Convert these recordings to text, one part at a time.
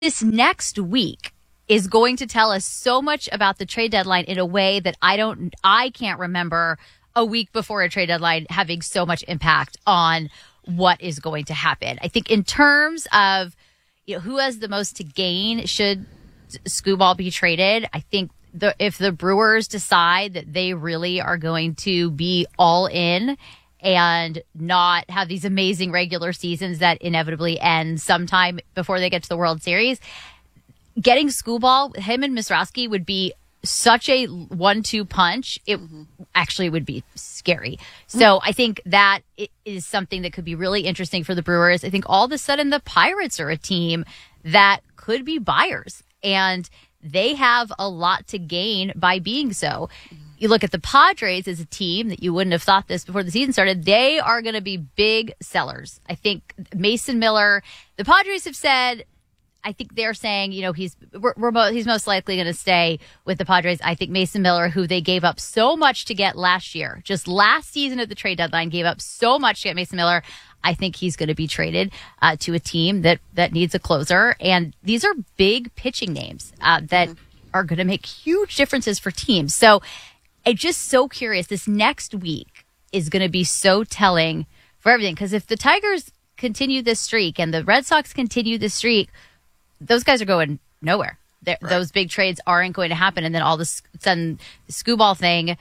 this next week is going to tell us so much about the trade deadline in a way that I can't remember a week before a trade deadline having so much impact on what is going to happen. I think in terms of who has the most to gain should Skubal be traded, I think if the Brewers decide that they really are going to be all in and not have these amazing regular seasons that inevitably end sometime before they get to the World Series, getting Skubal, him and Mizrachi would be such a 1-2 punch. It actually would be scary. So I think that it is something that could be really interesting for the Brewers. I think all of a sudden the Pirates are a team that could be buyers, and they have a lot to gain by being so. You look at the Padres as a team that you wouldn't have thought this before the season started. They are going to be big sellers. I think Mason Miller, the Padres have said, I think they're saying, he's most likely going to stay with the Padres. I think Mason Miller, who they gave up so much to get last year, just last season at the trade deadline, gave up so much to get Mason Miller. I think he's going to be traded to a team that needs a closer. And these are big pitching names that are going to make huge differences for teams. So I'm just so curious. This next week is going to be so telling for everything. Because if the Tigers continue this streak and the Red Sox continue this streak, those guys are going nowhere. Right. Those big trades aren't going to happen. And then all of a sudden, the Skubal thing,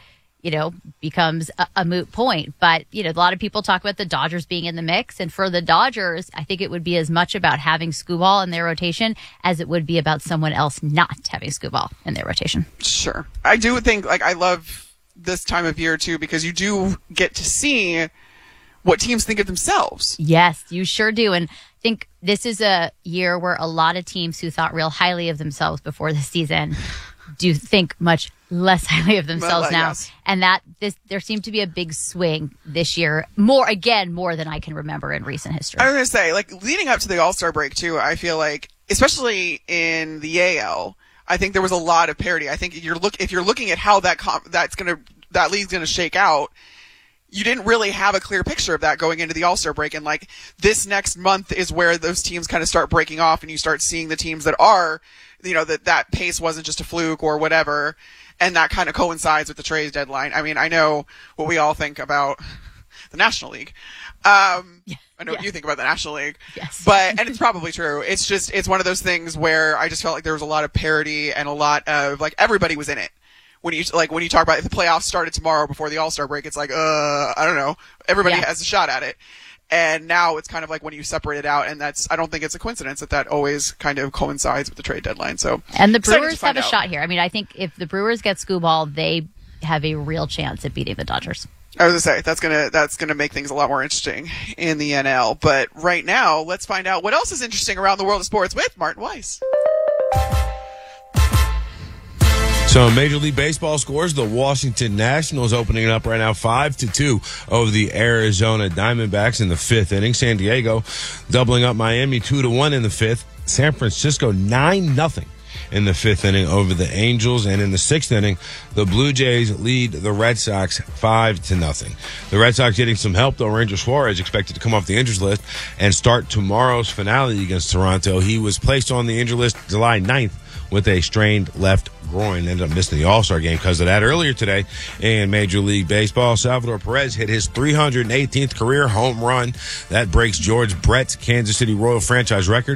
becomes a moot point. But, a lot of people talk about the Dodgers being in the mix. And for the Dodgers, I think it would be as much about having Skubal in their rotation as it would be about someone else not having Skubal in their rotation. Sure. I do think, I love this time of year, too, because you do get to see what teams think of themselves. Yes, you sure do. And I think this is a year where a lot of teams who thought real highly of themselves before the season do think much less highly of themselves now. Yes. And there seemed to be a big swing this year, more than I can remember in recent history. I was going to say, leading up to the All-Star break, too, I feel like, especially in the AL, I think there was a lot of parity. I think if you're looking at how that league's going to shake out, you didn't really have a clear picture of that going into the All-Star break. And this next month is where those teams kind of start breaking off and you start seeing the teams that are, that pace wasn't just a fluke or whatever. And that kind of coincides with the trade deadline. I mean, I know what we all think about the National League. I know what you think about the National League. Yes. And it's probably true. It's one of those things where I just felt like there was a lot of parity and a lot of, everybody was in it. When you talk about if the playoffs started tomorrow before the All-Star break, it's I don't know. Everybody has a shot at it. And now it's kind of when you separate it out, and I don't think it's a coincidence that always kind of coincides with the trade deadline. So, and the Brewers have a shot here. I mean, I think if the Brewers get Skubal, they have a real chance at beating the Dodgers. I was going to say, that's gonna make things a lot more interesting in the NL. But right now, let's find out what else is interesting around the world of sports with Martin Weiss. So Major League Baseball scores, the Washington Nationals opening it up right now 5-2 over the Arizona Diamondbacks in the fifth inning. San Diego doubling up Miami 2-1 in the fifth. San Francisco 9-0 in the fifth inning over the Angels. And in the sixth inning, the Blue Jays lead the Red Sox 5-0. The Red Sox getting some help, though. Ranger Suarez expected to come off the injured list and start tomorrow's finale against Toronto. He was placed on the injured list July 9th with a strained left groin. Ended up missing the All-Star game because of that. Earlier today in Major League Baseball, Salvador Perez hit his 318th career home run. That breaks George Brett's Kansas City Royal franchise record.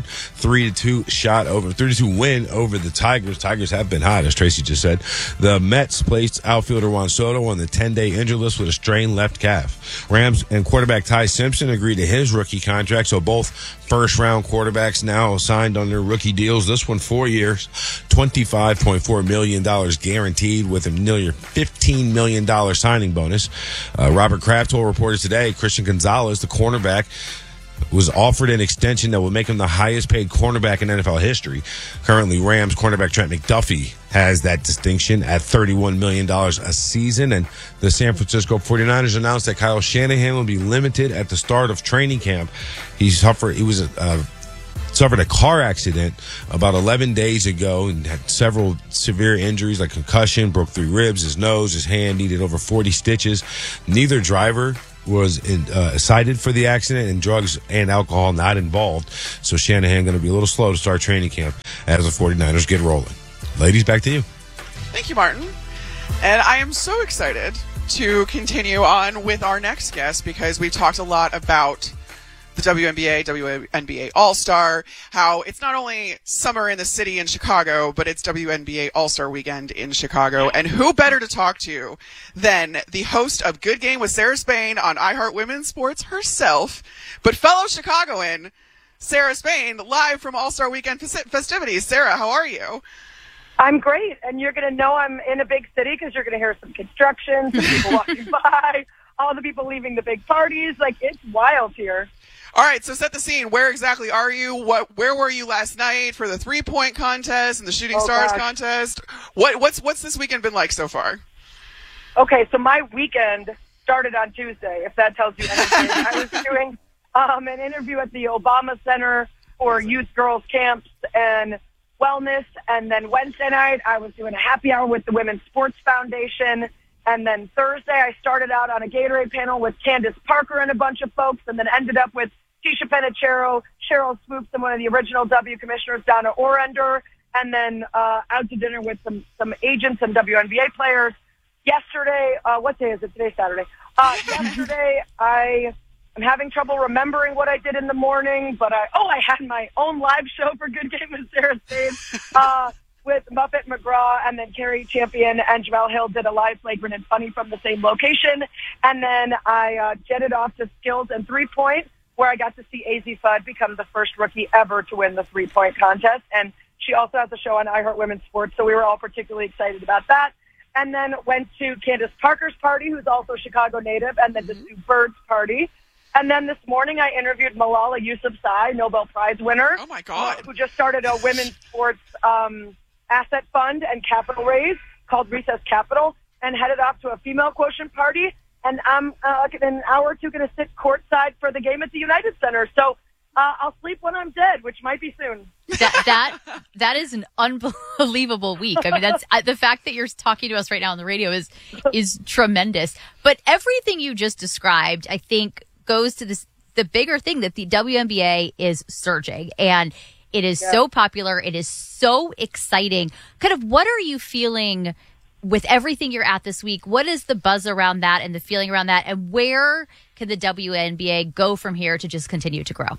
3-2 win over the Tigers. Tigers have been hot, as Tracy just said. The Mets placed outfielder Juan Soto on the 10-day injured list with a strained left calf. Rams and quarterback Ty Simpson agreed to his rookie contract, so both first-round quarterbacks now signed on their rookie deals. This one 4 years, $25.4 million guaranteed with a nearly $15 million signing bonus. Robert Kraft told reporters today Christian Gonzalez, the cornerback, was offered an extension that would make him the highest paid cornerback in NFL history. Currently, Rams cornerback Trent McDuffie has that distinction at $31 million a season. And the San Francisco 49ers announced that Kyle Shanahan will be limited at the start of training camp. He suffered a car accident about 11 days ago and had several severe injuries like concussion, broke 3 ribs, his nose, his hand, needed over 40 stitches. Neither driver was cited for the accident, and drugs and alcohol not involved. So Shanahan going to be a little slow to start training camp as the 49ers get rolling. Ladies, back to you. Thank you, Martin. And I am so excited to continue on with our next guest because we talked a lot about the WNBA All-Star, how it's not only summer in the city in Chicago, but it's WNBA All-Star weekend in Chicago. And who better to talk to than the host of Good Game with Sarah Spain on iHeart Women's Sports herself, but fellow Chicagoan, Sarah Spain, live from All-Star weekend festivities. Sarah, how are you? I'm great, and you're going to know I'm in a big city because you're going to hear some construction, some people walking by, all the people leaving the big parties. Like, it's wild here. All right, so set the scene. Where exactly are you? Where were you last night for the 3-point contest and the Shooting Stars contest? What's this weekend been like so far? Okay, so my weekend started on Tuesday, if that tells you anything. I was doing an interview at the Obama Center for youth girls camps and wellness, and then Wednesday night I was doing a happy hour with the Women's Sports Foundation, and then Thursday I started out on a Gatorade panel with Candace Parker and a bunch of folks, and then ended up with Tisha Penicheiro, Cheryl Swoops, and one of the original W commissioners, Donna Orender, and then out to dinner with some agents and WNBA players. Yesterday, what day is it? Today's Saturday. Yesterday I'm having trouble remembering what I did in the morning, but I had my own live show for Good Game with Sarah Spain with Muppet McGraw, and then Carrie Champion and Jamel Hill did a live Flagrant and Funny from the same location. And then I jetted off to Skills and 3-Point, where I got to see AZ Fudd become the first rookie ever to win the 3-point contest. And she also has a show on iHeart Women's Sports, so we were all particularly excited about that. And then went to Candace Parker's party, who's also a Chicago native, and then to Sue Bird's party. And then this morning I interviewed Malala Yousafzai, Nobel Prize winner. Oh, my God. Who just started a women's sports asset fund and capital raise called Recess Capital, and headed off to a female quotient party. And I'm in an hour or two going to sit courtside for the game at the United Center. So I'll sleep when I'm dead, which might be soon. That is an unbelievable week. I mean, that's the fact that you're talking to us right now on the radio is tremendous. But everything you just described, I think, goes to the bigger thing that the WNBA is surging, and it is so popular. It is so exciting. Kind of, what are you feeling with everything you're at this week? What is the buzz around that and the feeling around that, and where can the WNBA go from here to just continue to grow?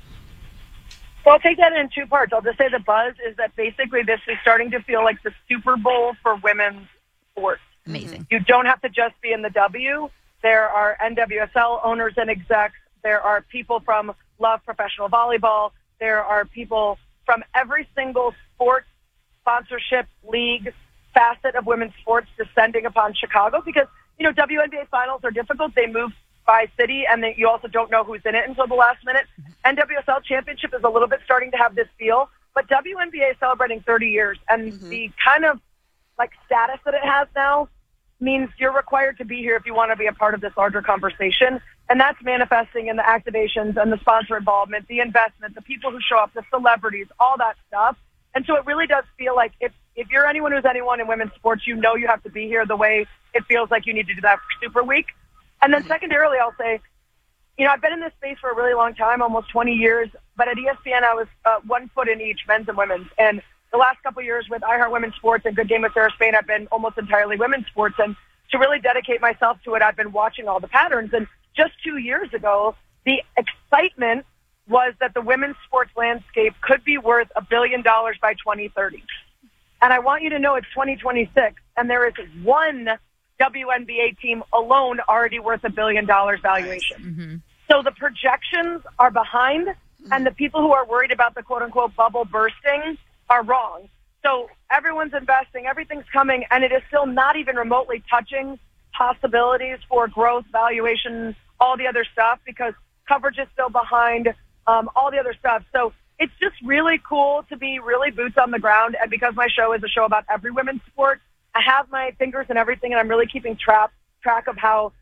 So I'll take that in two parts. I'll just say the buzz is that basically this is starting to feel like the Super Bowl for women's sports. Amazing. You don't have to just be in the W. There are NWSL owners and execs. There are people from Love Professional Volleyball. There are people from every single sports sponsorship league facet of women's sports descending upon Chicago because, WNBA finals are difficult. They move by city, and then you also don't know who's in it until the last minute. NWSL championship is a little bit starting to have this feel, but WNBA is celebrating 30 years, and the kind of status that it has now means you're required to be here if you want to be a part of this larger conversation. And that's manifesting in the activations and the sponsor involvement, the investment, the people who show up, the celebrities, all that stuff. And so it really does feel like if you're anyone who's anyone in women's sports, you have to be here the way it feels like you need to do that for Super Week. And then secondarily, I'll say, I've been in this space for a really long time, almost 20 years, but at ESPN I was 1 foot in each, men's and women's. And the last couple of years with iHeart Women's Sports and Good Game with Sarah Spain, I've been almost entirely women's sports. And to really dedicate myself to it, I've been watching all the patterns. And just 2 years ago, the excitement was that the women's sports landscape could be worth $1 billion by 2030. And I want you to know it's 2026, and there is one WNBA team alone already worth $1 billion valuation. Mm-hmm. So the projections are behind, and the people who are worried about the quote-unquote bubble bursting are wrong. So everyone's investing, everything's coming, and it is still not even remotely touching possibilities for growth, valuation, all the other stuff, because coverage is still behind, all the other stuff. So it's just really cool to be really boots on the ground, and because my show is a show about every women's sport, I have my fingers in everything, and I'm really keeping track of how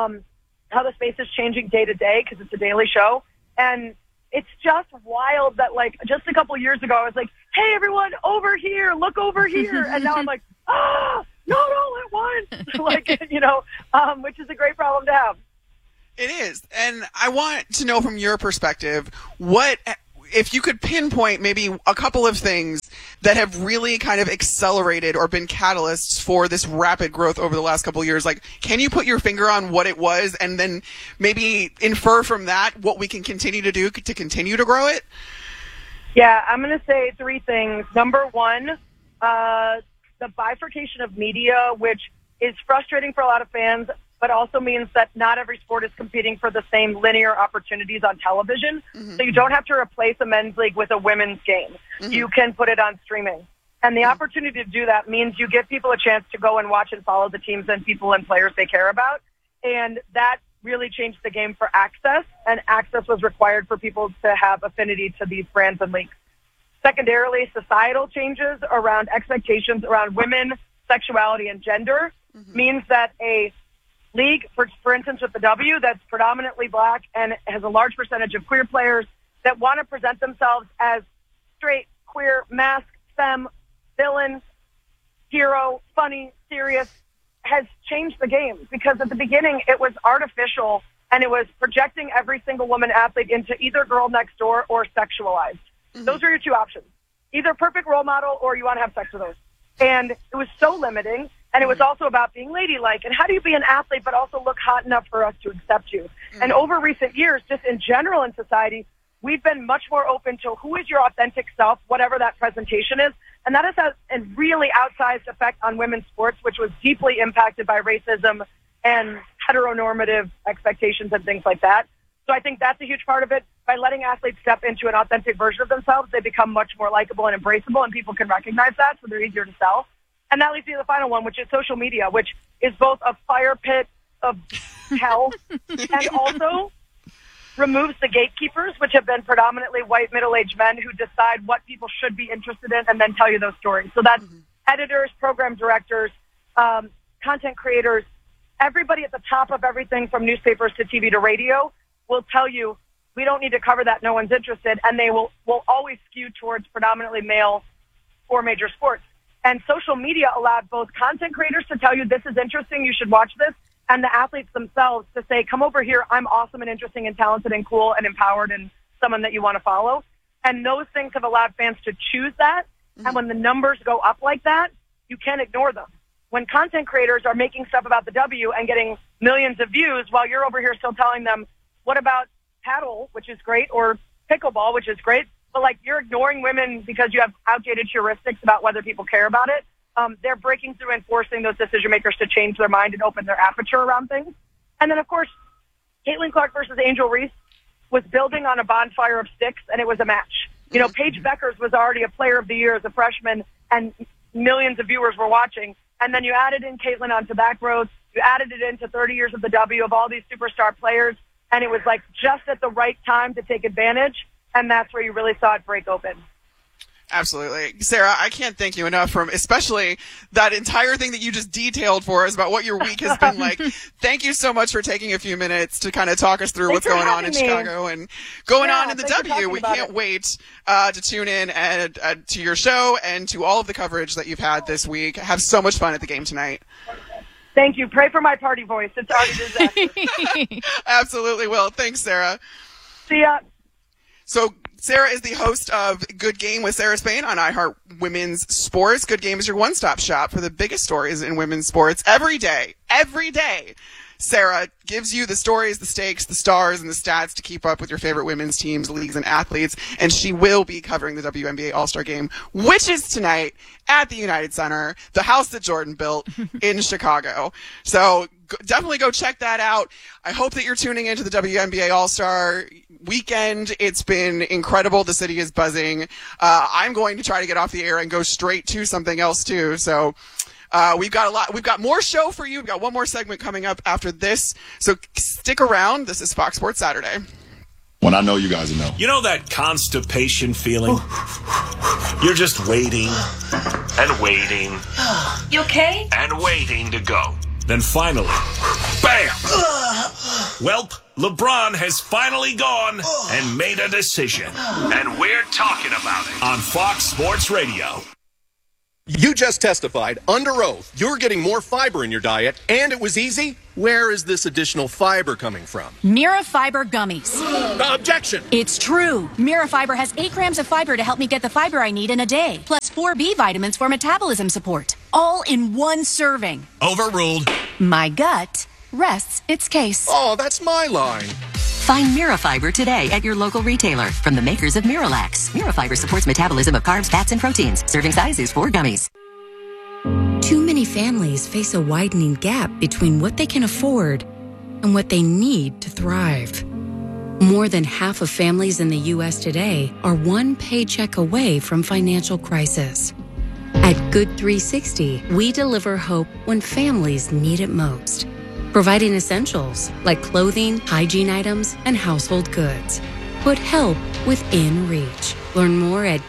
the space is changing day to day, because it's a daily show. And it's just wild that, just a couple years ago, I was like, hey, everyone, over here, look over here. And now I'm like, not all at once, which is a great problem to have. It is. And I want to know from your perspective, what, if you could pinpoint maybe a couple of things that have really kind of accelerated or been catalysts for this rapid growth over the last couple of years, like, can you put your finger on what it was and then maybe infer from that what we can continue to do to continue to grow it? Yeah, I'm going to say three things. Number one, the bifurcation of media, which is frustrating for a lot of fans, but also means that not every sport is competing for the same linear opportunities on television. Mm-hmm. So you don't have to replace a men's league with a women's game. Mm-hmm. You can put it on streaming. And the opportunity to do that means you give people a chance to go and watch and follow the teams and people and players they care about. And that really changed the game for access, and access was required for people to have affinity to these brands and leagues. Secondarily, societal changes around expectations around women, sexuality, and gender means that a league, for instance, with the W, that's predominantly black and has a large percentage of queer players that want to present themselves as straight, queer, mask, femme, villain, hero, funny, serious, has changed the game. Because at the beginning, it was artificial, and it was projecting every single woman athlete into either girl next door or sexualized. Mm-hmm. Those are your two options. Either perfect role model or you want to have sex with those. And it was so limiting. And it was also about being ladylike. And how do you be an athlete but also look hot enough for us to accept you? And over recent years, just in general in society, we've been much more open to who is your authentic self, whatever that presentation is. And that has had a really outsized effect on women's sports, which was deeply impacted by racism and heteronormative expectations and things like that. So I think that's a huge part of it. By letting athletes step into an authentic version of themselves, they become much more likable and embraceable, and people can recognize that, so they're easier to sell. And that leads me to the final one, which is social media, which is both a fire pit of hell and also removes the gatekeepers, which have been predominantly white middle-aged men who decide what people should be interested in and then tell you those stories. So that's editors, program directors, content creators, everybody at the top of everything from newspapers to TV to radio will tell you, we don't need to cover that, no one's interested, and they will always skew towards predominantly male or major sports. And social media allowed both content creators to tell you this is interesting, you should watch this, and the athletes themselves to say, come over here, I'm awesome and interesting and talented and cool and empowered and someone that you want to follow. And those things have allowed fans to choose that. And when the numbers go up like that, you can't ignore them. When content creators are making stuff about the W and getting millions of views while you're over here still telling them, what about paddle, which is great, or pickleball, which is great, but like you're ignoring women because you have outdated heuristics about whether people care about it. They're breaking through and forcing those decision makers to change their mind and open their aperture around things. And then, of course, Caitlin Clark versus Angel Reese was building on a bonfire of sticks, and it was a match. You know, Paige Beckers was already a player of the year as a freshman, and millions of viewers were watching. And then you added in Caitlin onto back rows. You added it into 30 years of the W of all these superstar players, and it was like just at the right time to take advantage. And that's where you really saw it break open. Absolutely. Sarah, I can't thank you enough from especially that entire thing that you just detailed for us about what your week has been like. Thank you so much for taking a few minutes to kind of talk us through what's going on in Chicago and going on in the W. We can't wait to tune in to your show and to all of the coverage that you've had this week. Have so much fun at the game tonight. Thank you. Pray for my party voice. It's already disaster. Absolutely will. Thanks, Sarah. See ya. So Sarah is the host of Good Game with Sarah Spain on iHeart Women's Sports. Good Game is your one-stop shop for the biggest stories in women's sports every day. Every day. Sarah gives you the stories, the stakes, the stars, and the stats to keep up with your favorite women's teams, leagues, and athletes. And she will be covering the WNBA All-Star Game, which is tonight at the United Center, the house that Jordan built in Chicago. So definitely go check that out. I hope that you're tuning into the WNBA All-Star weekend. It's been incredible. The city is buzzing. I'm going to try to get off the air and go straight to something else too. So we've got more show for you. We've got one more segment coming up after this. So stick around. This is Fox Sports Saturday. When I know you guys know. You know that constipation feeling? You're just waiting and waiting. You okay? And waiting to go. Then finally, bam! Welp, LeBron has finally gone and made a decision. And we're talking about it on Fox Sports Radio. You just testified under oath you're getting more fiber in your diet, and it was easy. Where is this additional fiber coming from? Mirafiber gummies. Objection! It's true. Mirafiber has 8 grams of fiber to help me get the fiber I need in a day, plus 4 B vitamins for metabolism support. All in one serving. Overruled. My gut rests its case. Oh, that's my line. Find Mirafiber today at your local retailer from the makers of Miralax. Mirafiber supports metabolism of carbs, fats, and proteins. Serving size is 4 gummies. Too many families face a widening gap between what they can afford and what they need to thrive. More than half of families in the U.S. today are one paycheck away from financial crisis. At Good 360, we deliver hope when families need it most, providing essentials like clothing, hygiene items, and household goods. Put help within reach. Learn more at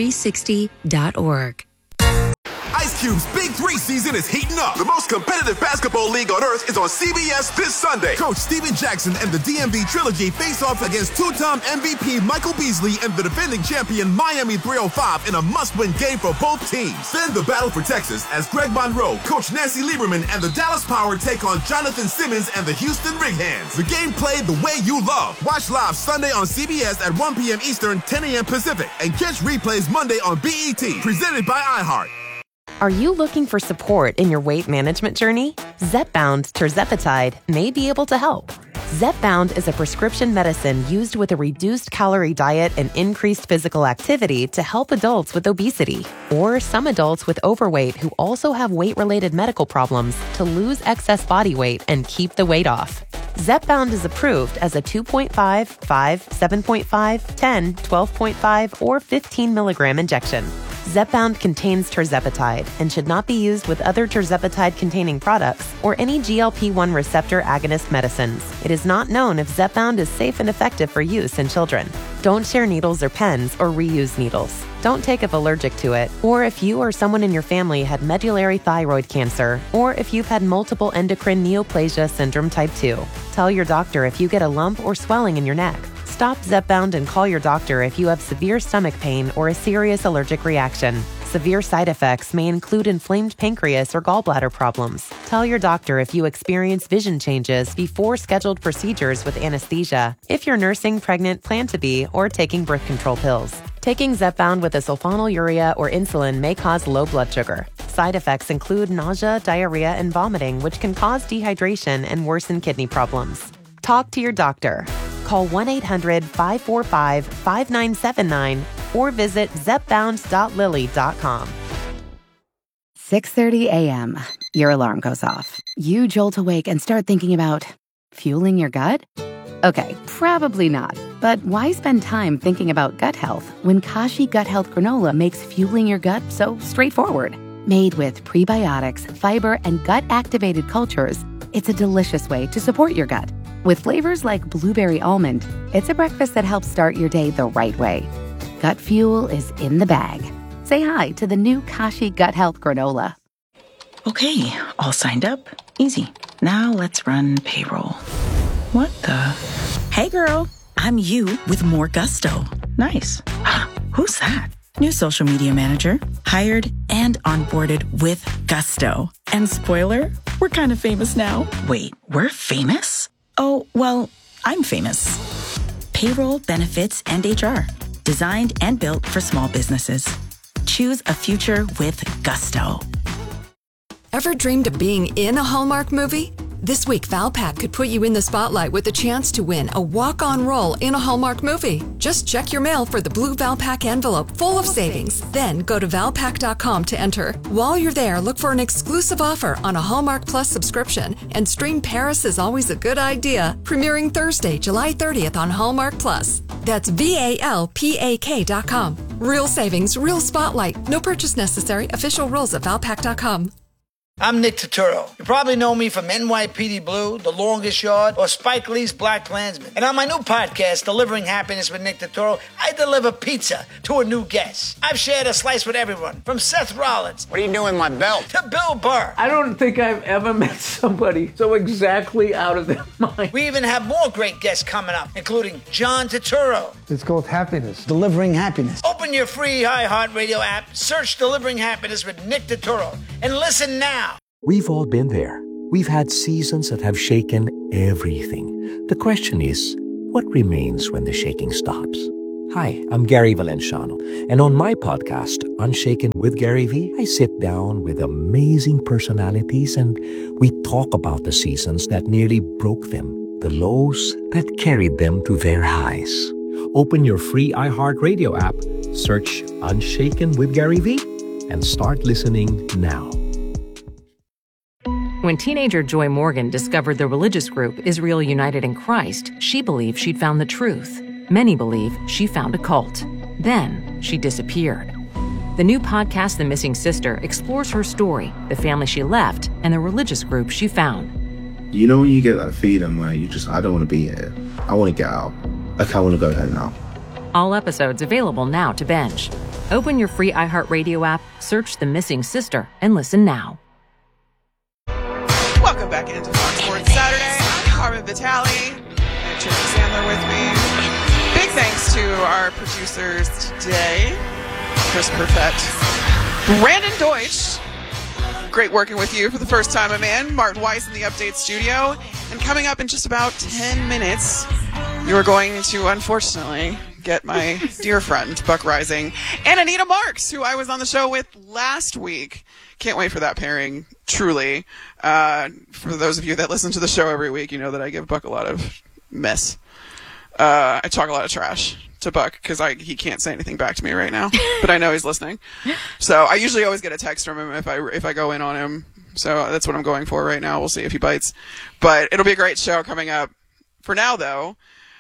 good360.org. Ice Cube's Big 3 season is heating up. The most competitive basketball league on earth is on CBS this Sunday. Coach Steven Jackson and the DMV Trilogy face off against two-time MVP Michael Beasley and the defending champion Miami 305 in a must-win game for both teams. Then the battle for Texas as Greg Monroe, Coach Nancy Lieberman, and the Dallas Power take on Jonathan Simmons and the Houston Rig Hands. The game played the way you love. Watch live Sunday on CBS at 1 p.m. Eastern, 10 a.m. Pacific, and catch replays Monday on BET, presented by iHeart. Are you looking for support in your weight management journey? Zepbound tirzepatide may be able to help. Zepbound is a prescription medicine used with a reduced calorie diet and increased physical activity to help adults with obesity or some adults with overweight who also have weight-related medical problems to lose excess body weight and keep the weight off. Zepbound is approved as a 2.5, 5, 7.5, 10, 12.5, or 15 milligram injection. Zepbound contains tirzepatide and should not be used with other tirzepatide-containing products or any GLP-1 receptor agonist medicines. It is not known if Zepbound is safe and effective for use in children. Don't share needles or pens or reuse needles. Don't take if allergic to it, or if you or someone in your family had medullary thyroid cancer, or if you've had multiple endocrine neoplasia syndrome type 2. Tell your doctor if you get a lump or swelling in your neck. Stop Zepbound and call your doctor if you have severe stomach pain or a serious allergic reaction. Severe side effects may include inflamed pancreas or gallbladder problems. Tell your doctor if you experience vision changes before scheduled procedures with anesthesia, if you're nursing, pregnant, plan to be, or taking birth control pills. Taking Zepbound with a sulfonylurea or insulin may cause low blood sugar. Side effects include nausea, diarrhea, and vomiting, which can cause dehydration and worsen kidney problems. Talk to your doctor. Call 1-800-545-5979 or visit zepbound.lilly.com. 6:30 a.m. Your alarm goes off. You jolt awake and start thinking about fueling your gut? Okay, probably not. But why spend time thinking about gut health when Kashi Gut Health Granola makes fueling your gut so straightforward? Made with prebiotics, fiber, and gut-activated cultures, it's a delicious way to support your gut. With flavors like blueberry almond, it's a breakfast that helps start your day the right way. Gut fuel is in the bag. Say hi to the new Kashi Gut Health Granola. Okay, all signed up. Easy. Now let's run payroll. What the? Hey girl, I'm you with more gusto. Nice. Who's that? New social media manager. Hired and onboarded with gusto. And spoiler, we're kind of famous now. Wait, we're famous? Oh, well, I'm famous. Payroll, benefits, and HR. Designed and built for small businesses. Choose a future with gusto. Ever dreamed of being in a Hallmark movie? This week, Valpak could put you in the spotlight with a chance to win a walk-on role in a Hallmark movie. Just check your mail for the blue Valpak envelope full of savings. Then go to Valpak.com to enter. While you're there, look for an exclusive offer on a Hallmark Plus subscription and stream Paris is Always a Good Idea, premiering Thursday, July 30th on Hallmark Plus. That's VALPAK.com. Real savings, real spotlight. No purchase necessary. Official rules at Valpak.com. I'm Nick Turturro. You probably know me from NYPD Blue, The Longest Yard, or Spike Lee's Black Klansman. And on my new podcast, Delivering Happiness with Nick Turturro, I deliver pizza to a new guest. I've shared a slice with everyone, from Seth Rollins. What are you doing with my belt? To Bill Burr. I don't think I've ever met somebody so exactly out of their mind. We even have more great guests coming up, including John Turturro. It's called Happiness. Delivering Happiness. Open your free iHeartRadio app, search Delivering Happiness with Nick Turturro, and listen now. We've all been there. We've had seasons that have shaken everything. The question is, what remains when the shaking stops? Hi, I'm Gary Valenciano, and on my podcast, Unshaken with Gary V, I sit down with amazing personalities and we talk about the seasons that nearly broke them, the lows that carried them to their highs. Open your free iHeartRadio app, search Unshaken with Gary V, and start listening now. When teenager Joy Morgan discovered the religious group Israel United in Christ, she believed she'd found the truth. Many believe she found a cult. Then she disappeared. The new podcast, The Missing Sister, explores her story, the family she left, and the religious group she found. You know when you get that feeling where I don't want to be here. I want to get out. Like, I want to go home now. All episodes available now to binge. Open your free iHeartRadio app, search The Missing Sister, and listen now. Welcome back into Fox Sports Saturday. I'm Carmen Vitale and Tracy Sandler with me. Big thanks to our producers today, Chris Perfett, Brandon Deutsch. Great working with you for the first time, I'm in. Martin Weiss in the Update Studio. And coming up in just about 10 minutes, you are going to, unfortunately, get my dear friend, Buck Rising, and Anita Marks, who I was on the show with last week. Can't wait for that pairing, truly. For those of you that listen to the show every week, you know that I give Buck a lot of mess. I talk a lot of trash to Buck because he can't say anything back to me right now, but I know he's listening. So I usually always get a text from him if I go in on him. So that's what I'm going for right now. We'll see if he bites. But it'll be a great show coming up. For now, though,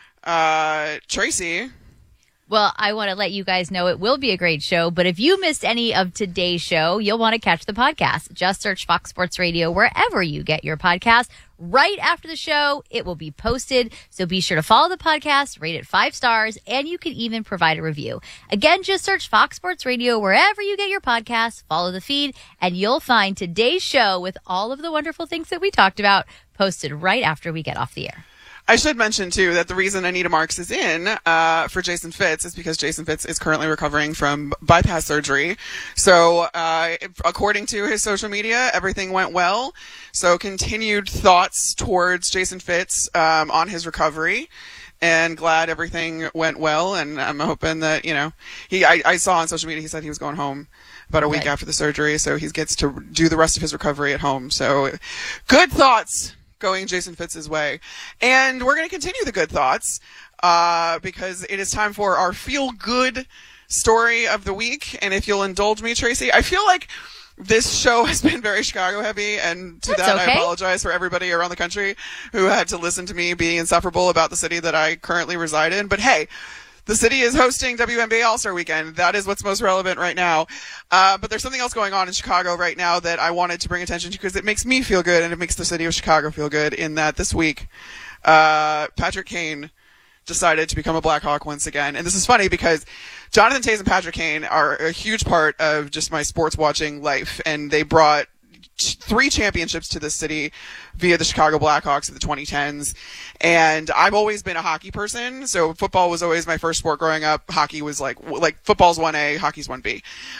Tracy. Well, I want to let you guys know it will be a great show, but if you missed any of today's show, you'll want to catch the podcast. Just search Fox Sports Radio wherever you get your podcast. Right after the show, it will be posted, so be sure to follow the podcast, rate it 5 stars, and you can even provide a review. Again, just search Fox Sports Radio wherever you get your podcasts, follow the feed, and you'll find today's show with all of the wonderful things that we talked about posted right after we get off the air. I should mention, too, that the reason Anita Marks is in for Jason Fitz is because Jason Fitz is currently recovering from bypass surgery. So according to his social media, everything went well. So continued thoughts towards Jason Fitz on his recovery. And glad everything went well. And I'm hoping that, I saw on social media he said he was going home about a week after the surgery. So he gets to do the rest of his recovery at home. So good thoughts going Jason Fitz's way. And we're going to continue the good thoughts because it is time for our feel-good story of the week. And if you'll indulge me, Tracy, I feel like this show has been very Chicago heavy, and to that I apologize for everybody around the country who had to listen to me being insufferable about the city that I currently reside in. But hey, the city is hosting WNBA All-Star Weekend. That is what's most relevant right now. But there's something else going on in Chicago right now that I wanted to bring attention to because it makes me feel good and it makes the city of Chicago feel good in that this week, Patrick Kane decided to become a Blackhawk once again. And this is funny because Jonathan Toews and Patrick Kane are a huge part of just my sports watching life. And they brought 3 championships to this city via the Chicago Blackhawks in the 2010s. And I've always been a hockey person. So football was always my first sport growing up. Hockey was like football's 1A, hockey's 1B.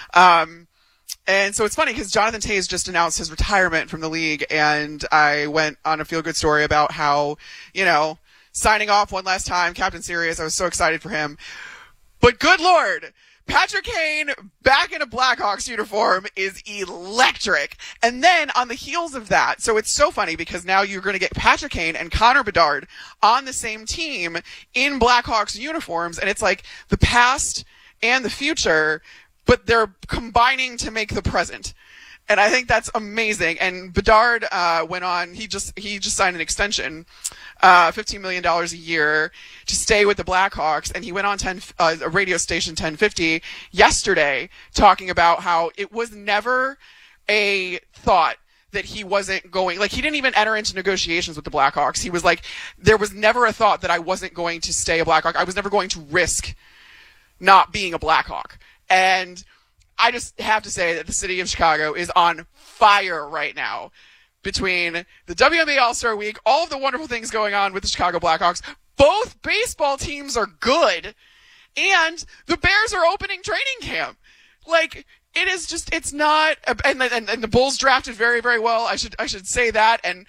And so it's funny because Jonathan Toews just announced his retirement from the league. And I went on a feel-good story about how, signing off one last time, Captain Sirius. I was so excited for him. But good Lord, Patrick Kane back in a Blackhawks uniform is electric. And then on the heels of that, so it's so funny because now you're going to get Patrick Kane and Connor Bedard on the same team in Blackhawks uniforms. And it's like the past and the future, but they're combining to make the present. And I think that's amazing. And Bedard went on, he just signed an extension, $15 million a year to stay with the Blackhawks. And he went on a radio station 1050 yesterday talking about how it was never a thought that he wasn't going, like, he didn't even enter into negotiations with the Blackhawks. He was like, there was never a thought that I wasn't going to stay a Blackhawk. I was never going to risk not being a Blackhawk. And I just have to say that the city of Chicago is on fire right now between the WNBA All-Star Week, all of the wonderful things going on with the Chicago Blackhawks. Both baseball teams are good, and the Bears are opening training camp. Like, it is just, it's not, and the Bulls drafted very, very well. I should say that. And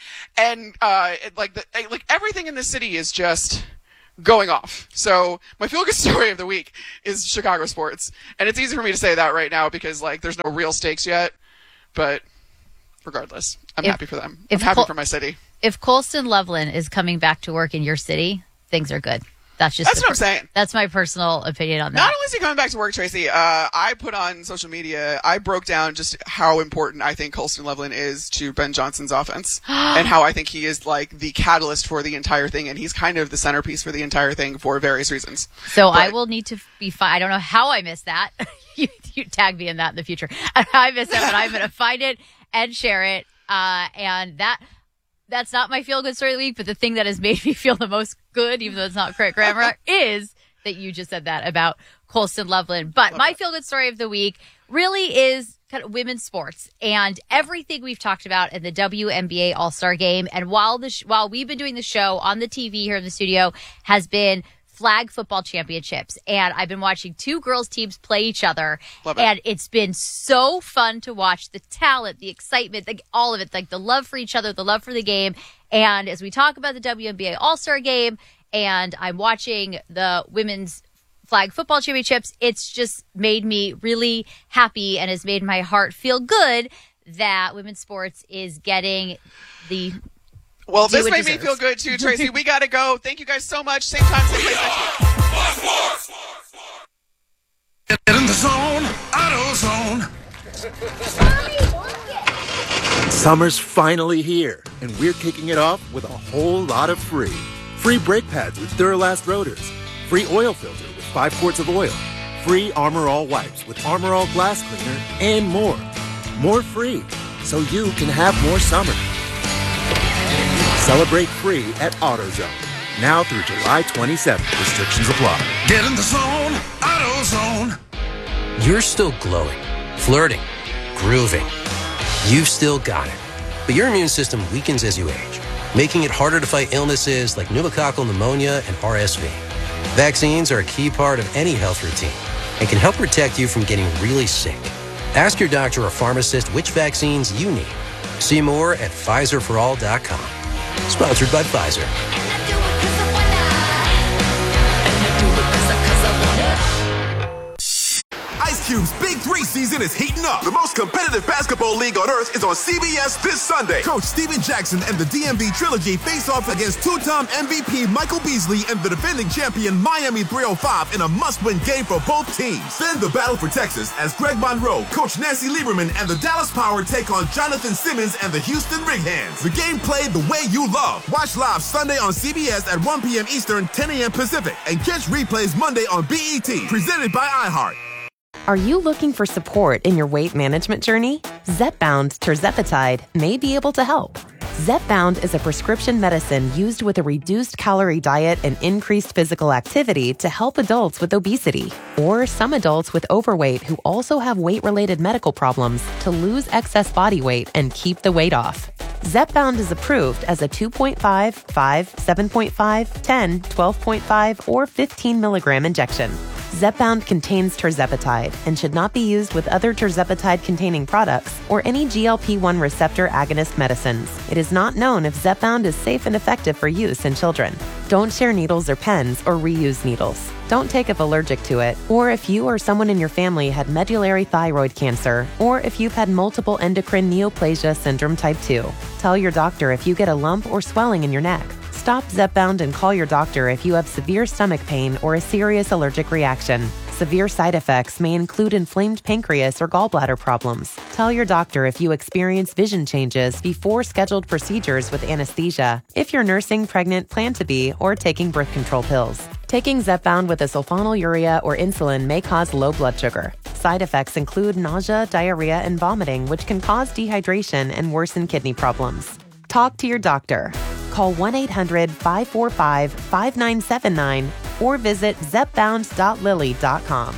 everything in the city is just going off. So my feel good story of the week is Chicago sports. And it's easy for me to say that right now because, like, there's no real stakes yet. But regardless, I'm happy for them. I'm happy for my city. If Colston Loveland is coming back to work in your city, things are good. That's what I'm saying. That's my personal opinion on that. Not only is he coming back to work, Tracy, I put on social media, I broke down just how important I think Colston Loveland is to Ben Johnson's offense and how I think he is like the catalyst for the entire thing. And he's kind of the centerpiece for the entire thing for various reasons. So I will need to be I don't know how I missed that. you tag me in that in the future. I missed that, but I'm going to find it and share it. And that's not my feel-good story of the week, but the thing that has made me feel the most good, even though it's not correct grammar, is that you just said that about Colston Loveland. But my feel-good story of the week really is kind of women's sports and everything we've talked about in the WNBA All-Star Game. And while we've been doing the show on the TV here in the studio has been flag football championships, and I've been watching two girls teams play each other, and it's been so fun to watch the talent, the excitement, like all of it, like the love for each other, the love for the game. And as we talk about the WNBA All-Star Game, and I'm watching the women's flag football championships, it's just made me really happy and has made my heart feel good that women's sports is getting the Well, this made me feel good too, Tracy. We got to go. Thank you guys so much. Same time, same place next week. Get in the zone, AutoZone. Summer's finally here, and we're kicking it off with a whole lot of free. Free brake pads with Duralast rotors. Free oil filter with 5 quarts of oil. Free Armor All wipes with Armor All glass cleaner, and more. More free, so you can have more summer. Celebrate free at AutoZone. Now through July 27th. Restrictions apply. Get in the zone, AutoZone. You're still glowing, flirting, grooving. You've still got it. But your immune system weakens as you age, making it harder to fight illnesses like pneumococcal pneumonia and RSV. Vaccines are a key part of any health routine and can help protect you from getting really sick. Ask your doctor or pharmacist which vaccines you need. See more at PfizerForAll.com. Sponsored by Pfizer. Ice Cube's Big 3 season is heating up. The most competitive basketball league on earth is on CBS this Sunday. Coach Steven Jackson and the DMV Trilogy face off against two-time MVP Michael Beasley and the defending champion Miami 305 in a must-win game for both teams. Then the battle for Texas as Greg Monroe, Coach Nancy Lieberman, and the Dallas Power take on Jonathan Simmons and the Houston Rig Hands. The game played the way you love. Watch live Sunday on CBS at 1 p.m. Eastern, 10 a.m. Pacific, and catch replays Monday on BET. Presented by iHeart. Are you looking for support in your weight management journey? Zepbound tirzepatide may be able to help. Zepbound is a prescription medicine used with a reduced calorie diet and increased physical activity to help adults with obesity or some adults with overweight who also have weight-related medical problems to lose excess body weight and keep the weight off. Zepbound is approved as a 2.5, 5, 7.5, 10, 12.5, or 15 milligram injection. Zepbound contains tirzepatide and should not be used with other tirzepatide-containing products or any GLP-1 receptor agonist medicines. It is not known if Zepbound is safe and effective for use in children. Don't share needles or pens or reuse needles. Don't take if allergic to it, or if you or someone in your family had medullary thyroid cancer, or if you've had multiple endocrine neoplasia syndrome type 2. Tell your doctor if you get a lump or swelling in your neck. Stop Zepbound and call your doctor if you have severe stomach pain or a serious allergic reaction. Severe side effects may include inflamed pancreas or gallbladder problems. Tell your doctor if you experience vision changes before scheduled procedures with anesthesia, if you're nursing, pregnant, plan to be, or taking birth control pills. Taking Zepbound with a sulfonylurea or insulin may cause low blood sugar. side effects include nausea, diarrhea, and vomiting, which can cause dehydration and worsen kidney problems. Talk to your doctor. Call 1-800-545-5979 or visit zepbound.lilly.com.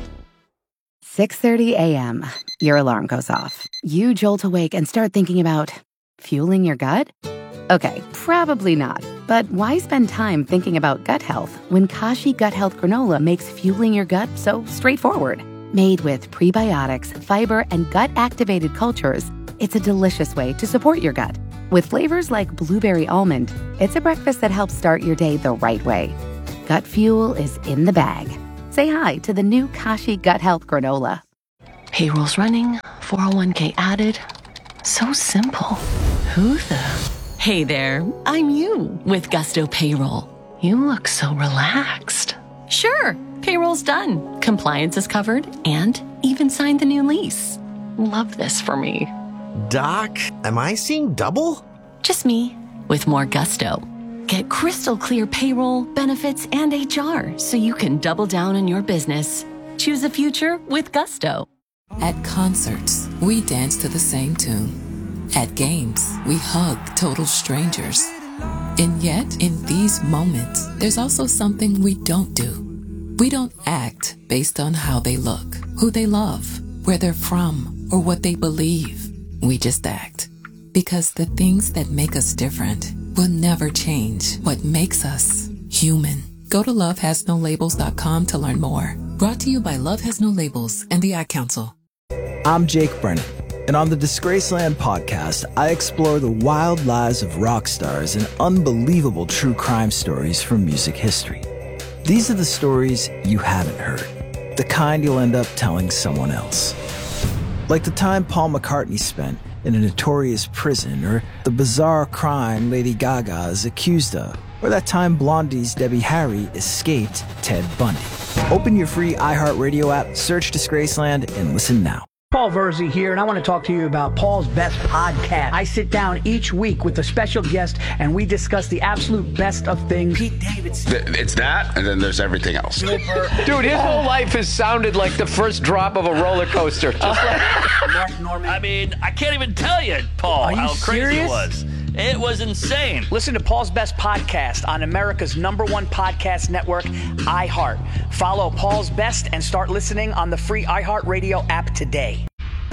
6:30 a.m. Your alarm goes off. You jolt awake and start thinking about fueling your gut? Okay, probably not. But why spend time thinking about gut health when Kashi Gut Health Granola makes fueling your gut so straightforward? Made with prebiotics, fiber, and gut-activated cultures, it's a delicious way to support your gut. With flavors like blueberry almond, it's a breakfast that helps start your day the right way. Gut fuel is in the bag. Say hi to the new Kashi Gut Health Granola. Payroll's running, 401k added. So simple. Who the... Hey there, I'm you with Gusto Payroll. You look so relaxed. Sure, payroll's done. Compliance is covered and even signed the new lease. Love this for me. Doc, am I seeing double? Just me with more gusto. Get crystal clear payroll, benefits, and HR so you can double down on your business. Choose a future with Gusto. At concerts, we dance to the same tune. At games, we hug total strangers. And yet, in these moments, there's also something we don't do. We don't act based on how they look, who they love, where they're from, or what they believe. We just act. Because the things that make us different will never change what makes us human. Go to lovehasnolabels.com to learn more. Brought to you by Love Has No Labels and the Ad Council. I'm Jake Brennan, and on the Disgraceland podcast, I explore the wild lives of rock stars and unbelievable true crime stories from music history. These are the stories you haven't heard, the kind you'll end up telling someone else. Like the time Paul McCartney spent in a notorious prison, or the bizarre crime Lady Gaga is accused of, or that time Blondie's Debbie Harry escaped Ted Bundy. Open your free iHeartRadio app, search Disgraceland, and listen now. Paul Verzi here, and I want to talk to you about Paul's Best Podcast. I sit down each week with a special guest, and we discuss the absolute best of things. Pete Davidson. It's that, and then there's everything else. Dude, his whole life has sounded like the first drop of a roller coaster. Just Mark Norman. I mean, I can't even tell you, Paul, how crazy it was. It was insane. Listen to Paul's Best Podcast on America's #1 podcast network, iHeart. Follow Paul's Best and start listening on the free iHeartRadio app today.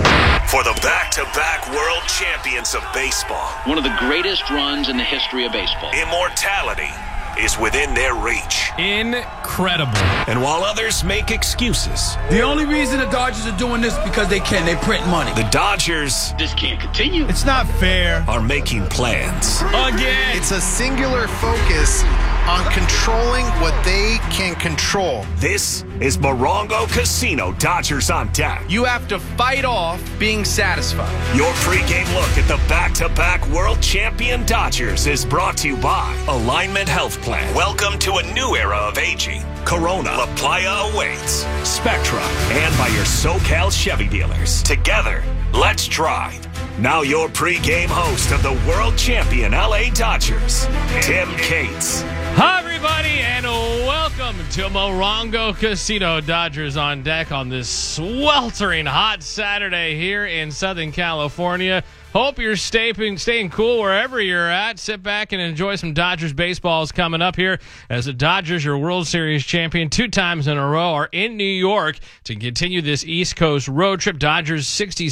For the back-to-back world champions of baseball. One of the greatest runs in the history of baseball. Immortality is within their reach. Incredible. And while others make excuses, the only reason the Dodgers are doing this because they can. They print money. The Dodgers... This can't continue. It's not fair. ...are making plans. Again. It's a singular focus on controlling what they can control. This is Morongo Casino Dodgers on Deck. You have to fight off being satisfied. Your pregame look at the back-to-back world champion Dodgers is brought to you by Alignment Health Plan. Welcome to a new era of aging. Corona, La Playa awaits. Spectra, and by your SoCal Chevy dealers. Together, let's drive. Now your pregame host of the world champion LA Dodgers, Tim Cates. Hi, everybody, and welcome to Morongo Casino Dodgers on Deck on this sweltering hot Saturday here in Southern California. Hope you're staying cool wherever you're at. Sit back and enjoy some Dodgers baseballs coming up here as the Dodgers, your World Series champion 2 times in a row, are in New York to continue this East Coast road trip. Dodgers